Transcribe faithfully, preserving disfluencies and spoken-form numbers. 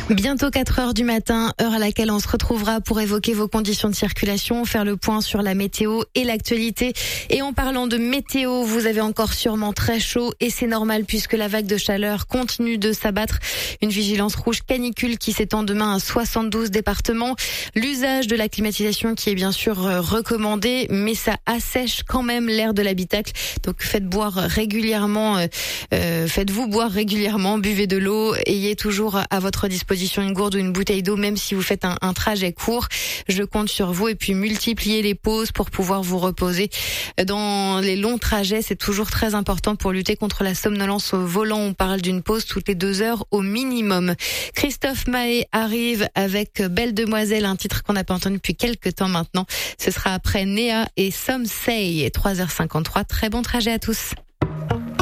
Bientôt quatre heures du matin, heure à laquelle on se retrouvera pour évoquer vos conditions de circulation, faire le point sur la météo et l'actualité. Et en parlant de météo, vous avez encore sûrement très chaud et c'est normal puisque la vague de chaleur continue de s'abattre. Une vigilance rouge canicule qui s'étend demain à soixante-douze départements. L'usage de la climatisation qui est bien sûr recommandé, mais ça assèche quand même l'air de l'habitacle. Donc faites boire régulièrement, euh, faites-vous boire régulièrement, buvez de l'eau, ayez toujours à votre disposition une gourde ou une bouteille d'eau, même si vous faites un, un trajet court. Je compte sur vous et puis multipliez les pauses pour pouvoir vous reposer. Dans les longs trajets, c'est toujours très important pour lutter contre la somnolence au volant. On parle d'une pause toutes les deux heures au minimum. Christophe Maé arrive avec Belle Demoiselle, un titre qu'on n'a pas entendu depuis quelques temps maintenant. Ce sera après Néa et Some Say, trois heures cinquante-trois. Très bon trajet à tous.